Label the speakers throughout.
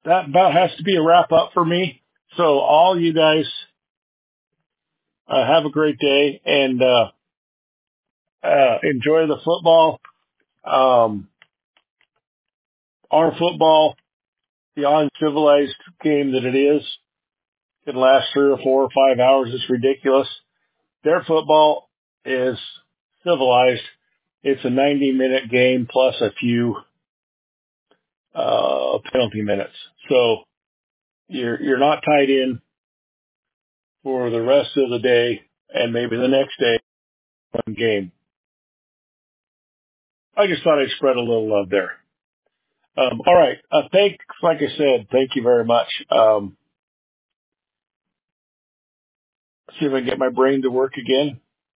Speaker 1: that about has to be a wrap up for me. So all you guys, have a great day and, enjoy the football. Um, our football, the uncivilized game that it is, can last 3 or 4 or 5 hours. It's ridiculous. Their football is civilized. It's a 90-minute game plus a few penalty minutes. So you're not tied in for the rest of the day and maybe the next day one game. I just thought I'd spread a little love there. All right. Like I said, thank you very much. See if I can get my brain to work again.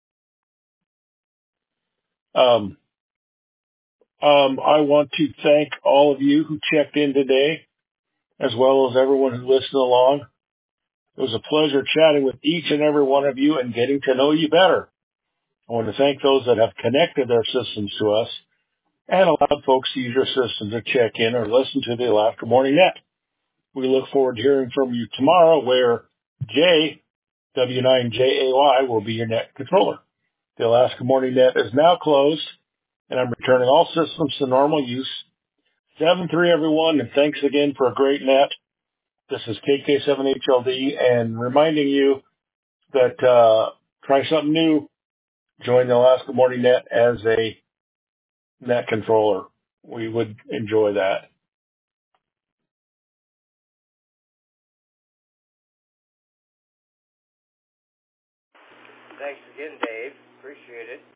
Speaker 1: Um, I want to thank all of you who checked in today, as well as everyone who listened along. It was a pleasure chatting with each and every one of you and getting to know you better. I want to thank those that have connected their systems to us and allowed folks to use your system to check in or listen to the Alaska Morning Net. We look forward to hearing from you tomorrow, where Jay, W9JAY, will be your net controller. The Alaska Morning Net is now closed, and I'm returning all systems to normal use. 7-3, everyone, and thanks again for a great net. This is KK7HLD, and reminding you that try something new. Join the Alaska Morning Net as a net controller. We would enjoy that.
Speaker 2: Thanks again, Dave. Appreciate it.